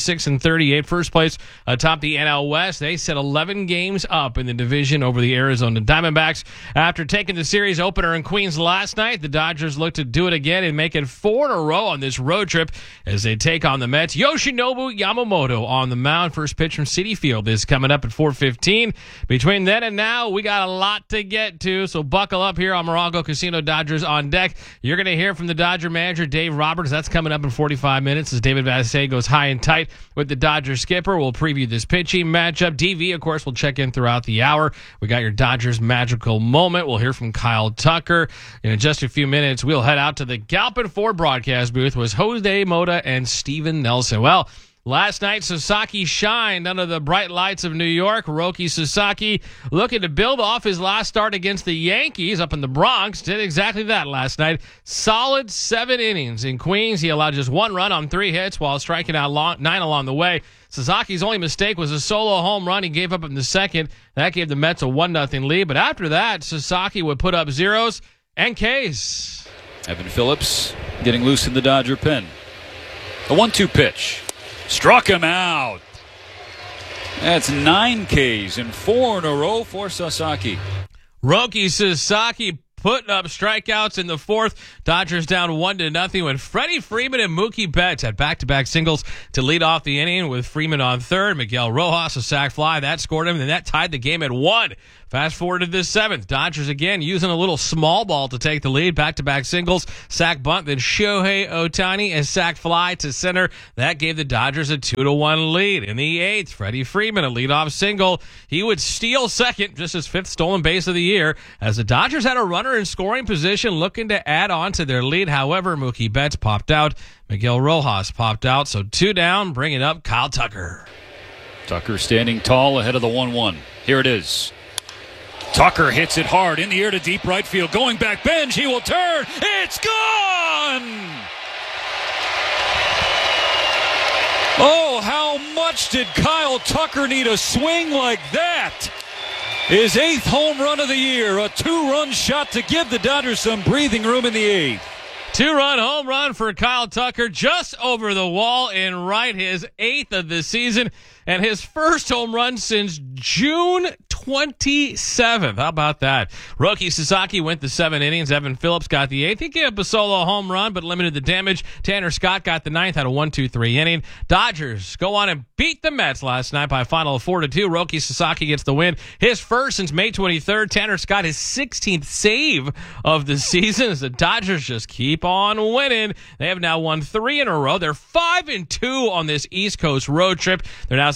66-38, first place atop the NL West. They set 11 games up in the division over the Arizona Diamondbacks. After taking the series opener in Queens last night, the Dodgers look to do it again and make it 4 in a row on this road trip as they take on the Mets. Yoshinobu Yamamoto on the mound. First pitch from Citi Field is coming up at 4:15. Between then and now, we got a lot to get to, so buckle up here on Morongo Casino Dodgers on Deck. You're going to hear from the Dodger manager, Dave Roberts. That's coming up in 45 minutes as David Vassegh goes high and tight with the Dodger skipper. We'll preview this pitching matchup. DV, of course, will check in throughout the hour. We got your Dodgers magical moment. We'll hear from Kyle Tucker. In just a few minutes, we'll head out to the Galpin Ford broadcast booth with Jose Mota and Steven Nelson. Well, Last night, Sasaki shined under the bright lights of New York. Roki Sasaki, looking to build off his last start against the Yankees up in the Bronx, did exactly that last night. Solid 7 innings in Queens. He allowed just 1 run on 3 hits while striking out 9 along the way. Sasaki's only mistake was a solo home run he gave up in the second. That gave the Mets a 1-0 lead. But after that, Sasaki would put up zeros and Ks. Evan Phillips getting loose in the Dodger pen. A 1-2 pitch. Struck him out. That's 9 Ks and 4 in a row for Sasaki. Roki Sasaki putting up strikeouts in the 4th. Dodgers down 1-0 when Freddie Freeman and Mookie Betts had back-to-back singles to lead off the inning with Freeman on third. Miguel Rojas, a sac fly. That scored him, and that tied the game at 1. Fast forward to the 7th. Dodgers again using a little small ball to take the lead. Back-to-back singles, sac bunt, then Shohei Ohtani and sac fly to center. That gave the Dodgers a 2-1 lead. In the 8th, Freddie Freeman, a leadoff single. He would steal second, just his 5th stolen base of the year, as the Dodgers had a runner in scoring position looking to add on to their lead. However, Mookie Betts popped out. Miguel Rojas popped out. So 2 down, bringing up Kyle Tucker. Tucker standing tall ahead of the 1-1. Here it is. Tucker hits it hard in the air to deep right field. Going back bench, he will turn. It's gone! Oh, how much did Kyle Tucker need a swing like that? His 8th home run of the year, a 2-run shot to give the Dodgers some breathing room in the 8th. 2-run home run for Kyle Tucker, just over the wall in right, his 8th of the season, and his first home run since June 27th. How about that? Roki Sasaki went the 7 innings. Evan Phillips got the 8th. He gave up a solo home run, but limited the damage. Tanner Scott got the 9th, had a 1-2-3 inning. Dodgers go on and beat the Mets last night by a final of 4-2. Roki Sasaki gets the win. His first since May 23rd. Tanner Scott, his 16th save of the season, as the Dodgers just keep on winning. They have now won 3 in a row. They're 5-2 on this East Coast road trip. They're now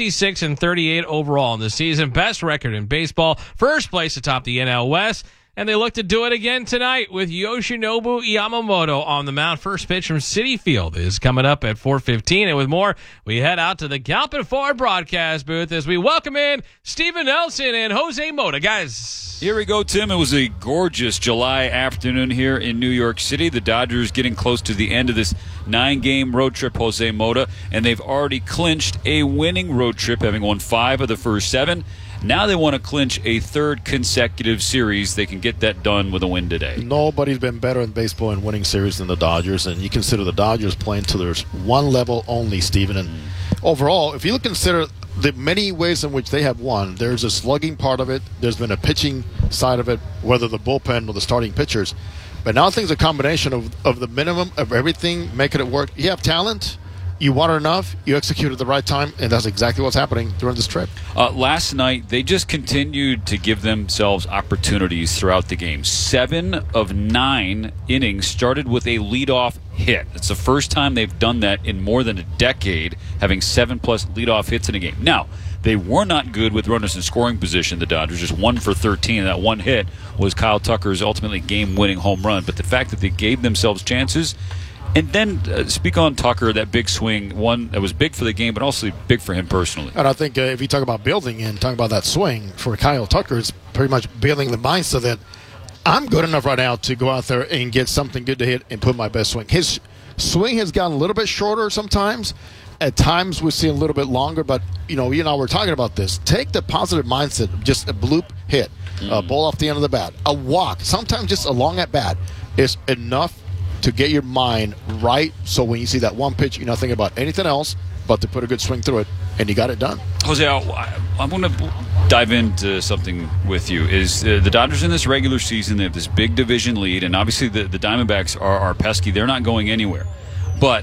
66-38 overall in the season. Best record in baseball. First place atop the NL West. And they look to do it again tonight with Yoshinobu Yamamoto on the mound. First pitch from Citi Field is coming up at 4:15. And with more, we head out to the Galpin Ford broadcast booth as we welcome in Steven Nelson and Jose Mota. Guys. Here we go, Tim. It was a gorgeous July afternoon here in New York City. The Dodgers getting close to the end of this 9-game road trip, Jose Mota. And they've already clinched a winning road trip, having won 5 of the first 7. Now they want to clinch a 3rd consecutive series. They can get that done with a win today. Nobody's been better in baseball in winning series than the Dodgers, and you consider the Dodgers playing to their one level only, Steven. And overall, if you consider the many ways in which they have won, there's a slugging part of it. There's been a pitching side of it, whether the bullpen or the starting pitchers. But now I think it's a combination of the minimum of everything, making it work. You have talent. You want it enough, you execute at the right time, and that's exactly what's happening during this trip. Last night, they just continued to give themselves opportunities throughout the game. 7 of 9 innings started with a leadoff hit. It's the first time they've done that in more than a decade, having 7+ leadoff hits in a game. Now, they were not good with runners in scoring position, the Dodgers, just 1 for 13. And that one hit was Kyle Tucker's ultimately game-winning home run. But the fact that they gave themselves chances. And then speak on Tucker, that big swing, one that was big for the game, but also big for him personally. And I think if you talk about building and talking about that swing for Kyle Tucker, it's pretty much building the mindset that I'm good enough right now to go out there and get something good to hit and put my best swing. His swing has gotten a little bit shorter sometimes. At times we see a little bit longer, but you and I were talking about this. Take the positive mindset of just a bloop hit, a ball off the end of the bat, a walk, sometimes just a long at bat is enough to get your mind right, so when you see that one pitch, you're not thinking about anything else but to put a good swing through it, and you got it done. Jose, I want to dive into something with you. Is the Dodgers in this regular season, they have this big division lead, and obviously the Diamondbacks are pesky. They're not going anywhere. But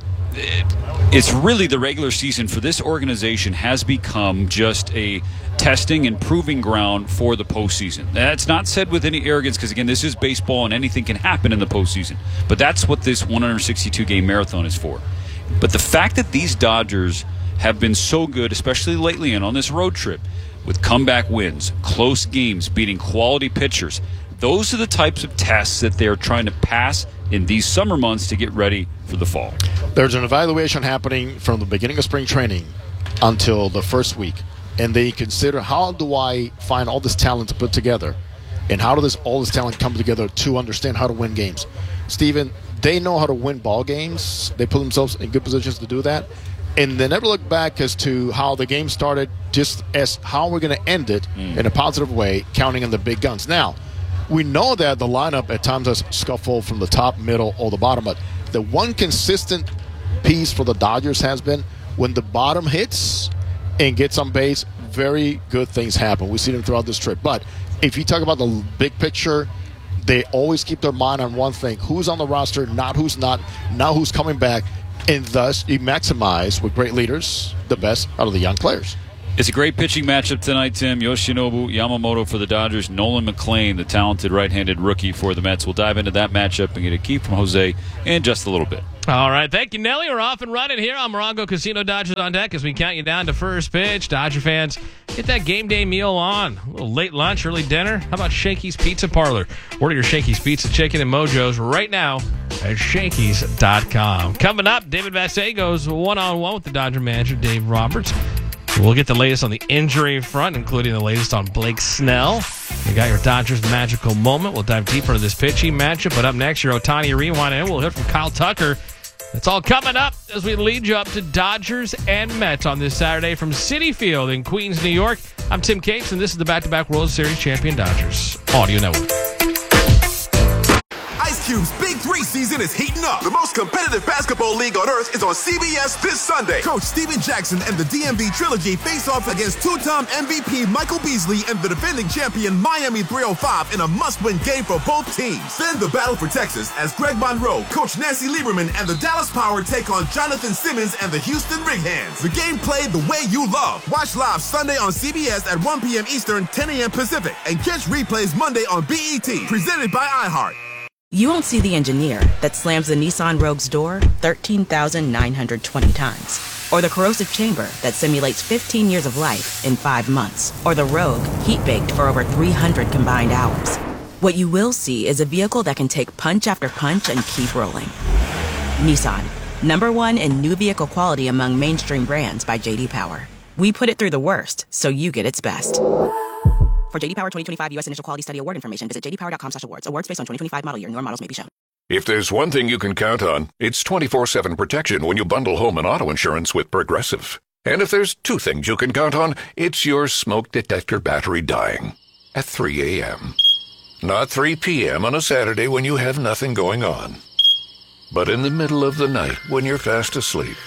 it's really the regular season for this organization has become just a testing and proving ground for the postseason. That's not said with any arrogance because, again, this is baseball and anything can happen in the postseason. But that's what this 162-game marathon is for. But the fact that these Dodgers have been so good, especially lately and on this road trip, with comeback wins, close games, beating quality pitchers, those are the types of tests that they're trying to pass in these summer months to get ready for the fall. There's an evaluation happening from the beginning of spring training until the first week, and they consider, how do I find all this talent to put together, and how does all this talent come together to understand how to win games? Steven, they know how to win ball games. They put themselves in good positions to do that, and they never look back as to how the game started, just as how we're going to end it in a positive way, counting on the big guns. Now, we know that the lineup at times has scuffled from the top, middle, or the bottom, but the one consistent piece for the Dodgers has been when the bottom hits and gets on base, very good things happen. We see them throughout this trip. But if you talk about the big picture, they always keep their mind on one thing: who's on the roster, not who's not, now who's coming back, and thus you maximize, with great leaders, the best out of the young players. It's a great pitching matchup tonight, Tim. Yoshinobu Yamamoto for the Dodgers, Nolan McLean, the talented right-handed rookie for the Mets. We'll dive into that matchup and get a key from Jose in just a little bit. All right. Thank you, Nelly. We're off and running here on Morongo Casino Dodgers on Deck as we count you down to first pitch. Dodger fans, get that game day meal on. A little late lunch, early dinner. How about Shakey's Pizza Parlor? Order your Shakey's Pizza, Chicken, and Mojos right now at Shakey's.com. Coming up, David Vassegh goes one-on-one with the Dodger manager, Dave Roberts. We'll get the latest on the injury front, including the latest on Blake Snell. You got your Dodgers magical moment. We'll dive deeper into this pitching matchup. But up next, your Ohtani Rewind, and we'll hear from Kyle Tucker. It's all coming up as we lead you up to Dodgers and Mets on this Saturday from Citi Field in Queens, New York. I'm Tim Cates, and this is the back-to-back World Series champion Dodgers Audio Network. Ice Cube's Big 3 season is heating up. The most competitive basketball league on earth is on CBS this Sunday. Coach Steven Jackson and the DMV Trilogy face off against two-time MVP Michael Beasley and the defending champion Miami 305 in a must-win game for both teams. Then the battle for Texas as Greg Monroe, Coach Nancy Lieberman, and the Dallas Power take on Jonathan Simmons and the Houston Rig Hands. The game played the way you love. Watch live Sunday on CBS at 1 p.m. Eastern, 10 a.m. Pacific, and catch replays Monday on BET, presented by iHeart. You won't see the engineer that slams the Nissan Rogue's door 13,920 times. Or the corrosive chamber that simulates 15 years of life in 5 months. Or the Rogue heat-baked for over 300 combined hours. What you will see is a vehicle that can take punch after punch and keep rolling. Nissan, #1 in new vehicle quality among mainstream brands by J.D. Power. We put it through the worst, so you get its best. For J.D. Power 2025 U.S. Initial Quality Study Award information, visit jdpower.com/awards. Awards based on 2025 model year. Newer models may be shown. If there's one thing you can count on, it's 24/7 protection when you bundle home and auto insurance with Progressive. And if there's two things you can count on, it's your smoke detector battery dying at 3 a.m. Not 3 p.m. on a Saturday when you have nothing going on, but in the middle of the night when you're fast asleep.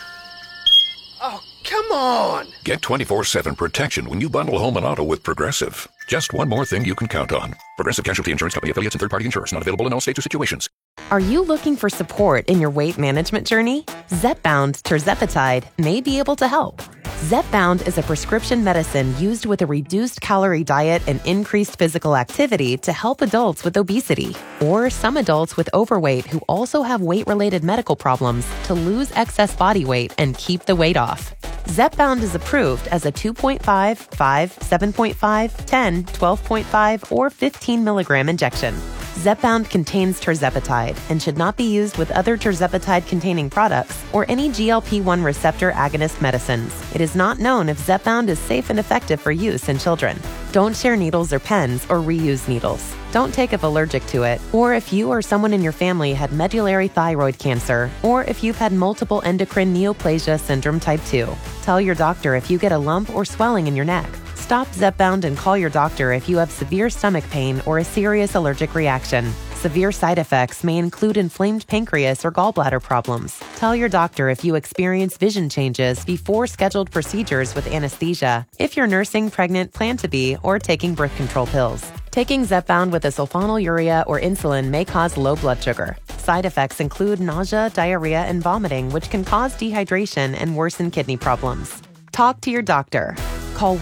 Oh, come on! Get 24/7 protection when you bundle home and auto with Progressive. Just one more thing you can count on. Progressive Casualty Insurance Company affiliates and third-party insurers. Not available in all states or situations. Are you looking for support in your weight management journey? Zepbound Tirzepatide may be able to help. Zepbound is a prescription medicine used with a reduced calorie diet and increased physical activity to help adults with obesity, or some adults with overweight who also have weight-related medical problems to lose excess body weight and keep the weight off. Zepbound is approved as a 2.5, 5, 7.5, 10, 12.5, or 15 milligram injection. Zepbound contains tirzepatide and should not be used with other tirzepatide-containing products or any GLP-1 receptor agonist medicines. It is not known if Zepbound is safe and effective for use in children. Don't share needles or pens or reuse needles. Don't take if allergic to it, or if you or someone in your family had medullary thyroid cancer, or if you've had multiple endocrine neoplasia syndrome type 2. Tell your doctor if you get a lump or swelling in your neck. Stop Zepbound and call your doctor if you have severe stomach pain or a serious allergic reaction. Severe side effects may include inflamed pancreas or gallbladder problems. Tell your doctor if you experience vision changes before scheduled procedures with anesthesia, if you're nursing, pregnant, plan to be, or taking birth control pills. Taking Zepbound with a sulfonylurea or insulin may cause low blood sugar. Side effects include nausea, diarrhea, and vomiting, which can cause dehydration and worsen kidney problems. Talk to your doctor. Call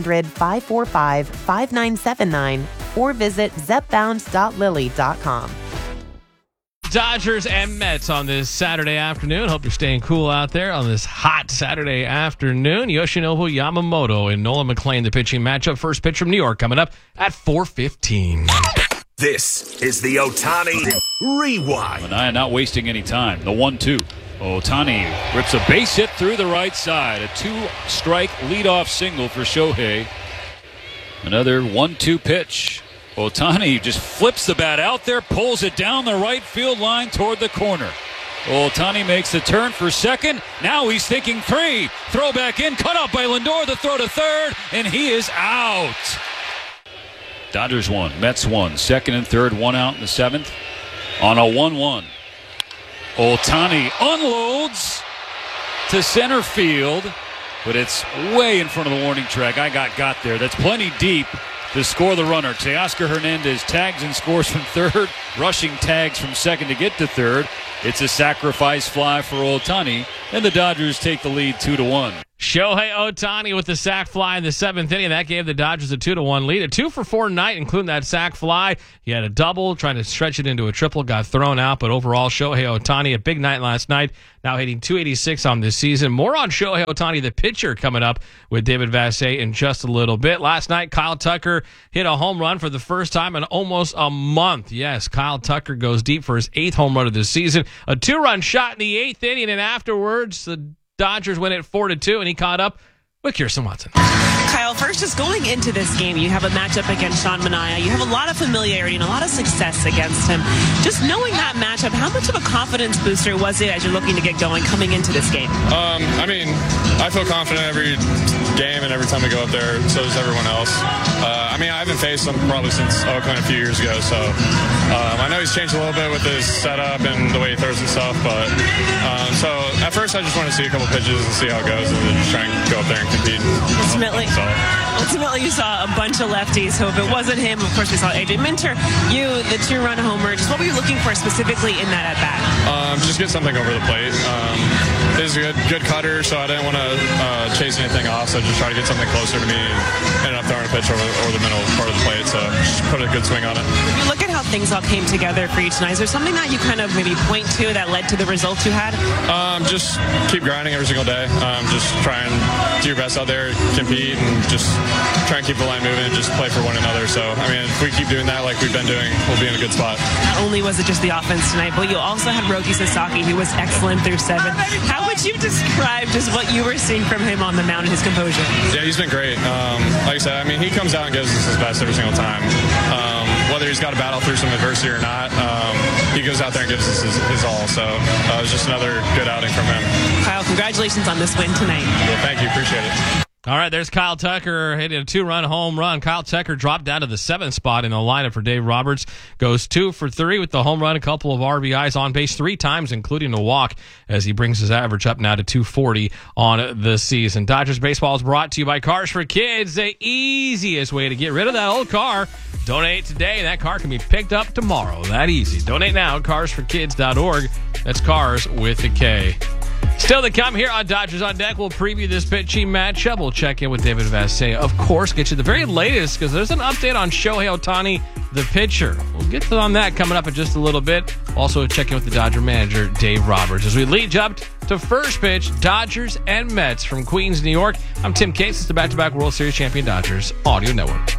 1-800-545-5979 or visit zepbound.lilly.com. Dodgers and Mets on this Saturday afternoon. Hope you're staying cool out there on this hot Saturday afternoon. Yoshinobu Yamamoto and Nolan McLean, the pitching matchup. First pitch from New York coming up at 4:15. This is the Ohtani Rewind. Manaea not wasting any time. The 1-2. Ohtani rips a base hit through the right side. A 2-strike leadoff single for Shohei. Another 1-2 pitch. Ohtani just flips the bat out there, pulls it down the right field line toward the corner. Ohtani makes the turn for second. Now he's thinking 3. Throw back in, cut out by Lindor. The throw to third, and he is out. Dodgers 1, Mets 1. Second and third, 1 out in the 7th. On a 1-1. Ohtani unloads to center field, but it's way in front of the warning track. I got there. That's plenty deep to score the runner. Teoscar Hernandez tags and scores from third. Rushing tags from second to get to third. It's a sacrifice fly for Ohtani, and the Dodgers take the lead 2-1. Shohei Ohtani with the sac fly in the 7th inning. That gave the Dodgers a 2-1 lead. A 2-for-4 night, including that sac fly. He had a double, trying to stretch it into a triple, got thrown out. But overall, Shohei Ohtani, a big night last night, now hitting .286 on this season. More on Shohei Ohtani, the pitcher, coming up with David Vassegh in just a little bit. Last night, Kyle Tucker hit a home run for the first time in almost a month. Yes, Kyle Tucker goes deep for his 8th home run of the season. A 2-run shot in the 8th inning, and afterwards, the Dodgers win at 4-2, and he caught up with Kirsten Watson. Kyle, first, just going into this game, you have a matchup against Sean Manaea. You have a lot of familiarity and a lot of success against him. Just knowing that matchup, how much of a confidence booster was it as you're looking to get going coming into this game? I feel confident every game and every time we go up there, so does everyone else. I haven't faced him probably since Oakland a few years ago, so I know he's changed a little bit with his setup and the way he throws and stuff, but so at first I just want to see a couple pitches and see how it goes and then just try and go up there and compete. Ultimately, you saw a bunch of lefties, so if it wasn't him, of course we saw AJ Minter, the 2-run homer. Just what were you looking for specifically in that at-bat? Just get something over the plate. He's a good cutter, so I didn't want to chase anything off, so just try to get something closer to me and ended up throwing a pitch over the middle part of the plate, so just put a good swing on it. If you look at how things all came together for each night, is there something that you kind of maybe point to that led to the results you had? Just keep grinding every single day. Just try and do your best out there, compete, and just try and keep the line moving and just play for one another. So, if we keep doing that like we've been doing, we'll be in a good spot. Not only was it just the offense tonight, but you also had Roki Sasaki, who was excellent through 7. How would you describe just what you were seeing from him on the mound and his composure? Yeah, he's been great. Like I said, he comes out and gives us his best every single time. Whether he's got to battle through some adversity or not, he goes out there and gives us his all. So it was just another good outing from him. Kyle, congratulations on this win tonight. Well, thank you. Appreciate it. All right, there's Kyle Tucker hitting a 2-run home run. Kyle Tucker dropped down to the 7th spot in the lineup for Dave Roberts. Goes 2 for 3 with the home run, a couple of RBIs, on base 3 times, including a walk, as he brings his average up now to 240 on the season. Dodgers baseball is brought to you by Cars for Kids, the easiest way to get rid of that old car. Donate today, and that car can be picked up tomorrow. That easy. Donate now at carsforkids.org. That's Cars with a K. Still to come here on Dodgers on Deck. We'll preview this pitching matchup. We'll check in with David Vassegh. Of course, get you the very latest because there's an update on Shohei Ohtani, the pitcher. We'll get on that coming up in just a little bit. Also, check in with the Dodger manager, Dave Roberts. As we lead up to first pitch, Dodgers and Mets from Queens, New York. I'm Tim Cates. It's the back-to-back World Series champion Dodgers Audio Network.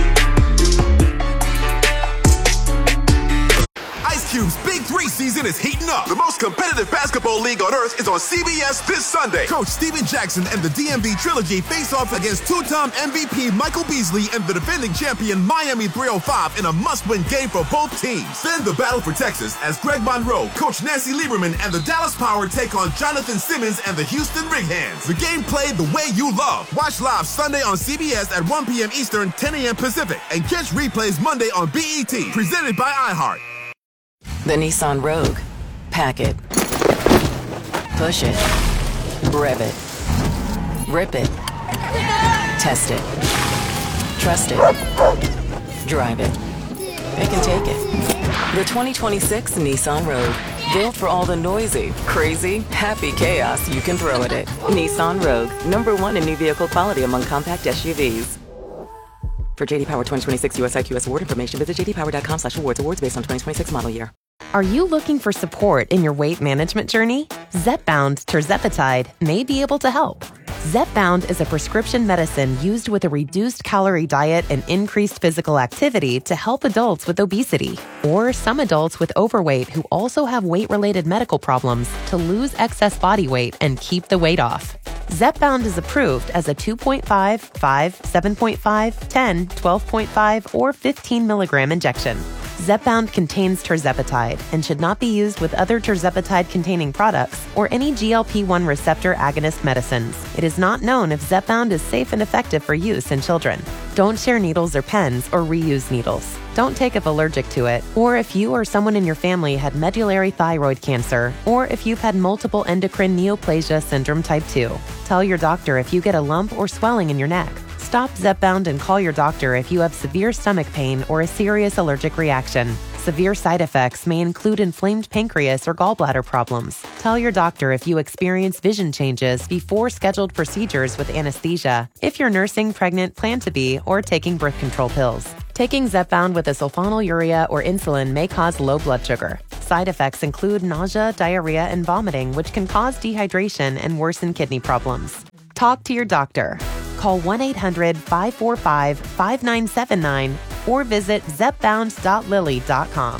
Ice Cube's Big 3 season is heating up. The most competitive basketball league on earth is on CBS this Sunday. Coach Steven Jackson and the DMV Trilogy face off against 2-time MVP Michael Beasley and the defending champion Miami 305 in a must-win game for both teams. Then the battle for Texas as Greg Monroe, Coach Nancy Lieberman, and the Dallas Power take on Jonathan Simmons and the Houston Rig Hands. The game played the way you love. Watch live Sunday on CBS at 1 p.m. Eastern, 10 a.m. Pacific, and catch replays Monday on BET. Presented by iHeart. The Nissan Rogue. Pack it. Push it. Rev it. Rip it. Test it. Trust it. Drive it. It can take it. The 2026 Nissan Rogue. Built for all the noisy, crazy, happy chaos you can throw at it. Nissan Rogue. #1 in new vehicle quality among compact SUVs. For JD Power 2026 US IQS award information, visit jdpower.com/awards. Awards based on 2026 model year. Are you looking for support in your weight management journey? Zepbound Tirzepatide may be able to help. Zepbound is a prescription medicine used with a reduced calorie diet and increased physical activity to help adults with obesity, or some adults with overweight who also have weight-related medical problems to lose excess body weight and keep the weight off. Zepbound is approved as a 2.5, 5, 7.5, 10, 12.5, or 15 milligram injection. Zepbound contains tirzepatide and should not be used with other tirzepatide-containing products or any GLP-1 receptor agonist medicines. It is not known if Zepbound is safe and effective for use in children. Don't share needles or pens or reuse needles. Don't take if allergic to it, or if you or someone in your family had medullary thyroid cancer, or if you've had multiple endocrine neoplasia syndrome type 2. Tell your doctor if you get a lump or swelling in your neck. Stop Zepbound and call your doctor if you have severe stomach pain or a serious allergic reaction. Severe side effects may include inflamed pancreas or gallbladder problems. Tell your doctor if you experience vision changes before scheduled procedures with anesthesia, if you're nursing, pregnant, plan to be, or taking birth control pills. Taking Zepbound with a sulfonylurea or insulin may cause low blood sugar. Side effects include nausea, diarrhea, and vomiting, which can cause dehydration and worsen kidney problems. Talk to your doctor. Call 1-800-545-5979 or visit zepbound.lily.com.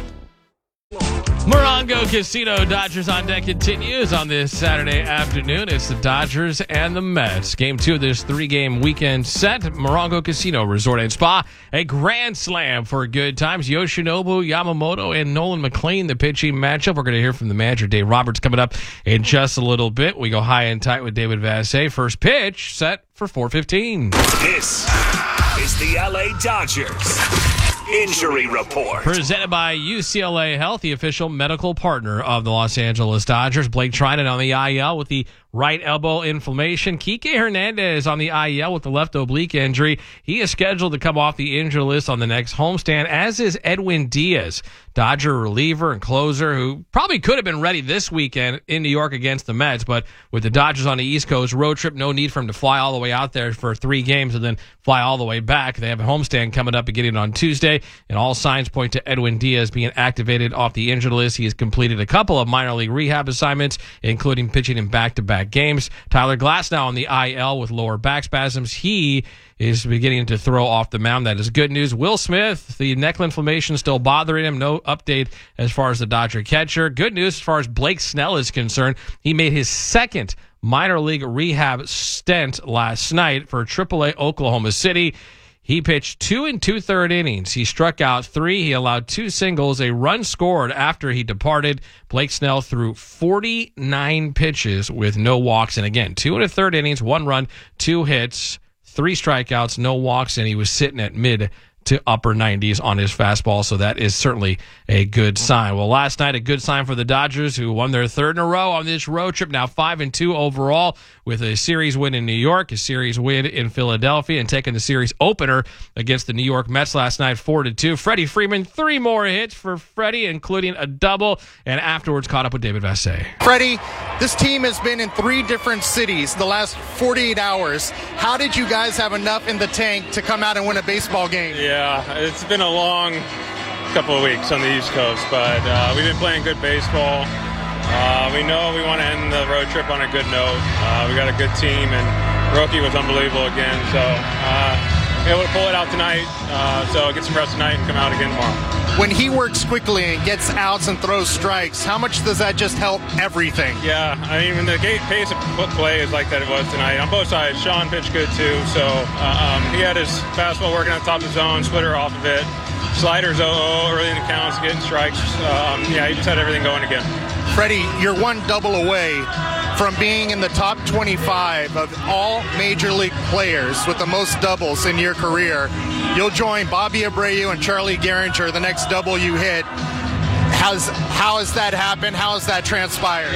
Morongo Casino Dodgers on Deck continues on this Saturday afternoon. It's the Dodgers and the Mets. Game 2 of this 3-game weekend set. Morongo Casino Resort and Spa. A grand slam for good times. Yoshinobu Yamamoto and Nolan McLean, the pitching matchup. We're going to hear from the manager, Dave Roberts, coming up in just a little bit. We go high and tight with David Vassegh. First pitch set for 4:15. This is the LA Dodgers Injury Report. Presented by UCLA Health, the official medical partner of the Los Angeles Dodgers. Blake Treinen on the IL with the right elbow inflammation. Kike Hernandez on the IL with the left oblique injury. He is scheduled to come off the injury list on the next homestand, as is Edwin Diaz, Dodger reliever and closer, who probably could have been ready this weekend in New York against the Mets, but with the Dodgers on the East Coast road trip, no need for him to fly all the way out there for 3 games and then fly all the way back. They have a homestand coming up beginning on Tuesday, and all signs point to Edwin Diaz being activated off the injured list. He has completed a couple of minor league rehab assignments, including pitching in back-to-back games. Tyler Glasnow on the IL with lower back spasms. He is beginning to throw off the mound. That is good news. Will Smith, the neck inflammation still bothering him. No update as far as the Dodger catcher. Good news as far as Blake Snell is concerned. He made his second minor league rehab stint last night for AAA Oklahoma City. He pitched 2 2/3 innings. He struck out 3. He allowed 2 singles, a run scored after he departed. Blake Snell threw 49 pitches with no walks. And again, 2 1/3 innings, 1 run, 2 hits, 3 strikeouts, no walks, and he was sitting at mid to upper 90s on his fastball, so that is certainly a good sign. Well, last night, a good sign for the Dodgers, who won their 3rd in a row on this road trip, now 5-2 overall, with a series win in New York, a series win in Philadelphia, and taking the series opener against the New York Mets last night, 4-2. Freddie Freeman, 3 more hits for Freddie, including a double, and afterwards caught up with David Vassegh. Freddie, this team has been in 3 different cities the last 48 hours. How did you guys have enough in the tank to come out and win a baseball game? Yeah, it's been a long couple of weeks on the East Coast, but we've been playing good baseball. We know we want to end the road trip on a good note. We got a good team, and Roki was unbelievable again. So able to pull it out tonight. So get some rest tonight and come out again tomorrow. When he works quickly and gets outs and throws strikes, how much does that just help everything? Yeah, I mean, when the pace of play is like that it was tonight, on both sides, Sean pitched good too. So he had his fastball working on top of the zone, splitter off of it. Sliders early in the counts, getting strikes. Yeah, he just had everything going again. Freddie, you're 1 double away from being in the top 25 of all major league players with the most doubles in your career. You'll join Bobby Abreu and Charlie Gehringer the next double you hit. How has that happened? How has that transpired?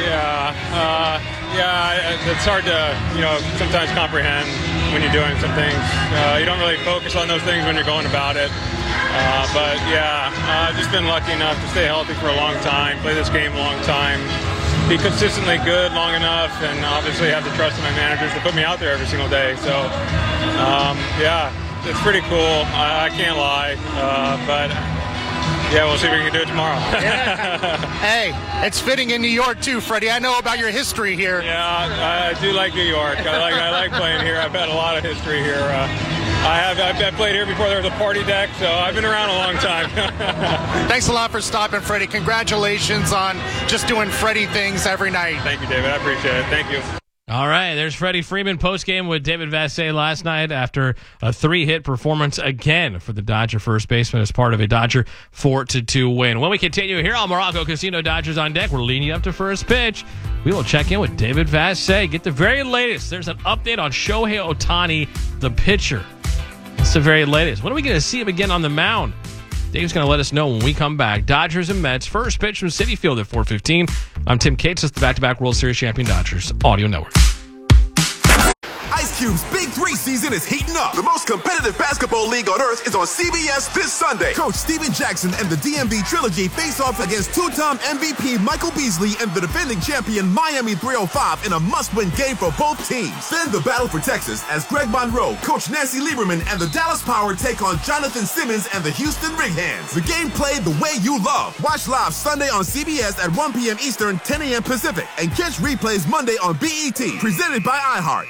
Yeah, it's hard to, sometimes comprehend when you're doing some things. You don't really focus on those things when you're going about it. But yeah, I've just been lucky enough to stay healthy for a long time, play this game a long time, be consistently good long enough, and obviously have the trust of my managers to put me out there every single day. So, yeah, it's pretty cool. I can't lie, but Yeah, we'll see if we can do it tomorrow. Hey, it's fitting in New York too, Freddie. I know about your history here. Yeah, I do like New York. I like playing here. I've had a lot of history here. I've played here before there was a party deck, so I've been around a long time. Thanks a lot for stopping, Freddie. Congratulations on just doing Freddie things every night. Thank you, David. I appreciate it. Thank you. All right, there's Freddie Freeman postgame with David Vassegh last night after a 3-hit performance again for the Dodger first baseman as part of a Dodger 4-2 win. When we continue here on Morongo Casino Dodgers on Deck, we're leading you up to first pitch. We will check in with David Vassegh, get the very latest. There's an update on Shohei Ohtani, the pitcher. That's the very latest. When are we going to see him again on the mound? Dave's going to let us know when we come back. Dodgers and Mets, first pitch from Citi Field at 4:15. I'm Tim Cates. This is the back-to-back World Series champion Dodgers Audio Network. Ice Cube's Big 3 season is heating up. The most competitive basketball league on earth is on CBS this Sunday. Coach Steven Jackson and the DMV Trilogy face off against two-time MVP Michael Beasley and the defending champion Miami 305 in a must-win game for both teams. Then the battle for Texas as Greg Monroe, Coach Nancy Lieberman, and the Dallas Power take on Jonathan Simmons and the Houston Rig Hands. The game played the way you love. Watch live Sunday on CBS at 1 p.m. Eastern, 10 a.m. Pacific, and catch replays Monday on BET. Presented by iHeart.